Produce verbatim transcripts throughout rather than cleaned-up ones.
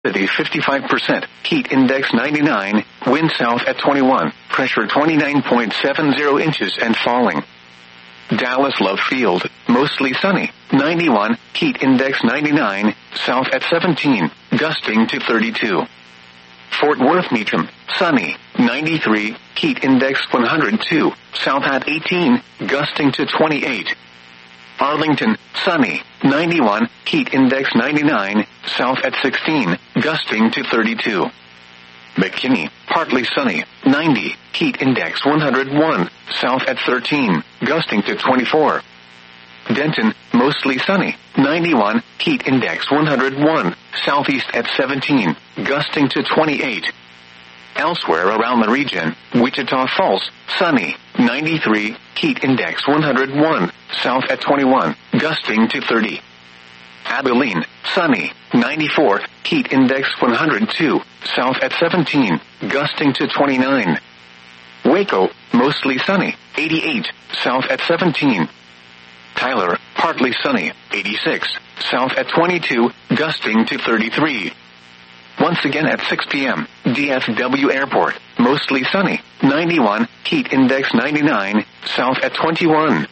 humidity fifty-five percent, heat index ninety-nine, wind south at twenty-one, pressure twenty-nine point seven zero inches and falling. Dallas Love Field, mostly sunny, ninety-one, heat index ninety-nine, south at seventeen, gusting to thirty-two. Fort Worth Meacham, sunny, ninety-three, heat index one hundred two, south at eighteen, gusting to twenty-eight. Arlington, sunny, ninety-one, heat index ninety-nine, south at sixteen, gusting to thirty-two. McKinney, partly sunny, ninety, heat index one hundred one, south at thirteen, gusting to twenty-four. Denton, mostly sunny, ninety-one, heat index one hundred one, southeast at seventeen, gusting to twenty-eight. Elsewhere around the region, Wichita Falls, sunny, ninety-three, heat index one hundred one, south at twenty-one, gusting to thirty. Abilene, sunny, ninety-four, heat index one hundred two, south at seventeen, gusting to twenty-nine. Waco, mostly sunny, eighty-eight, south at seventeen. Tyler, partly sunny, eighty-six, south at twenty-two, gusting to thirty-three. Once again at six p.m., D F W Airport, mostly sunny, ninety-one, heat index ninety-nine, south at twenty-one.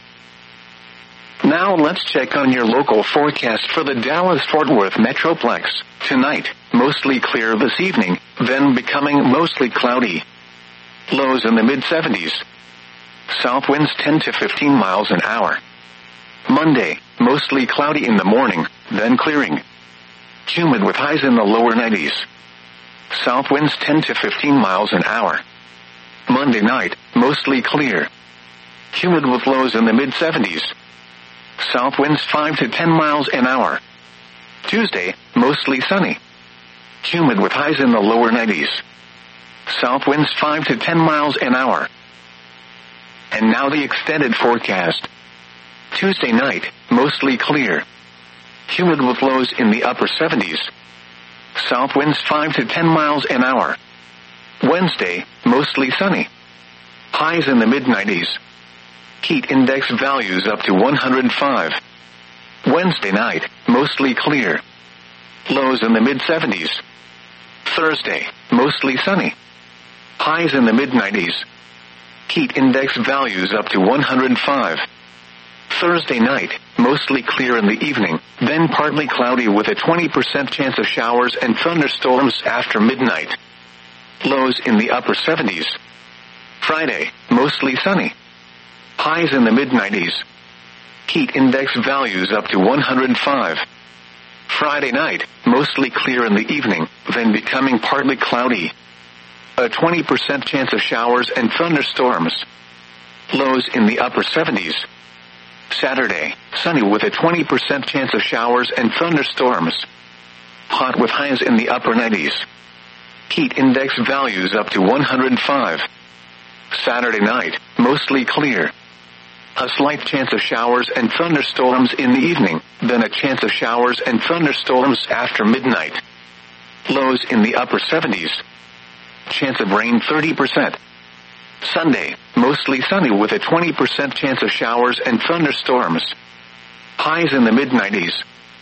Now let's check on your local forecast for the Dallas-Fort Worth Metroplex. Tonight, mostly clear this evening, then becoming mostly cloudy. Lows in the mid seventies. South winds ten to fifteen miles an hour. Monday, mostly cloudy in the morning, then clearing. Humid with highs in the lower nineties. South winds ten to fifteen miles an hour. Monday night, mostly clear. Humid with lows in the mid seventies. South winds five to ten miles an hour. Tuesday, mostly sunny. Humid with highs in the lower nineties. South winds five to ten miles an hour. And now the extended forecast. Tuesday night, mostly clear. Humid with lows in the upper seventies. South winds five to ten miles an hour. Wednesday, mostly sunny. Highs in the mid nineties. Heat index values up to one hundred five. Wednesday night, mostly clear. Lows in the mid seventies. Thursday, mostly sunny. Highs in the mid nineties. Heat index values up to one hundred five. Thursday night, mostly clear in the evening, then partly cloudy with a twenty percent chance of showers and thunderstorms after midnight. Lows in the upper seventies. Friday, mostly sunny. Highs in the mid nineties. Heat index values up to one hundred five. Friday night, mostly clear in the evening, then becoming partly cloudy. A twenty percent chance of showers and thunderstorms. Lows in the upper seventies. Saturday, sunny with a twenty percent chance of showers and thunderstorms. Hot with highs in the upper nineties. Heat index values up to one hundred five. Saturday night, mostly clear. A slight chance of showers and thunderstorms in the evening, then a chance of showers and thunderstorms after midnight. Lows in the upper seventies. Chance of rain thirty percent. Sunday, mostly sunny with a twenty percent chance of showers and thunderstorms. Highs in the mid nineties.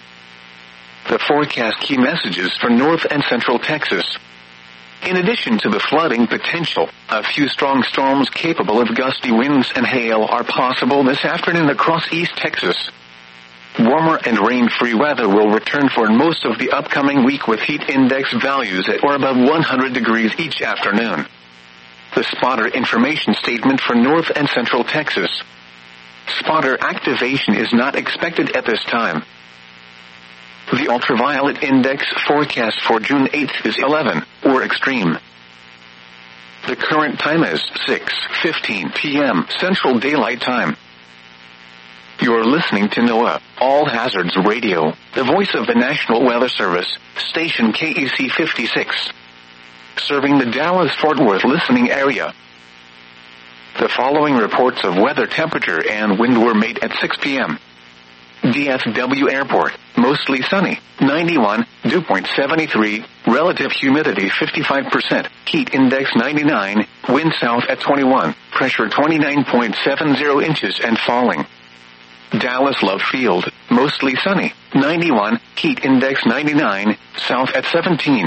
The forecast key messages for North and Central Texas. In addition to the flooding potential, a few strong storms capable of gusty winds and hail are possible this afternoon across East Texas. Warmer and rain-free weather will return for most of the upcoming week with heat index values at or above one hundred degrees each afternoon. The spotter information statement for North and Central Texas. Spotter activation is not expected at this time. The ultraviolet index forecast for June eighth is eleven, or extreme. The current time is six fifteen p.m. Central Daylight Time. You're listening to NOAA, All Hazards Radio, the voice of the National Weather Service, station K E C fifty-six. Serving the Dallas-Fort Worth listening area. The following reports of weather temperature and wind were made at six p.m. D F W Airport, mostly sunny, ninety-one, dew point seventy-three, relative humidity fifty-five percent, heat index ninety-nine, wind south at twenty-one, pressure twenty-nine point seven zero inches and falling. Dallas Love Field, mostly sunny, ninety-one, heat index ninety-nine, south at seventeen.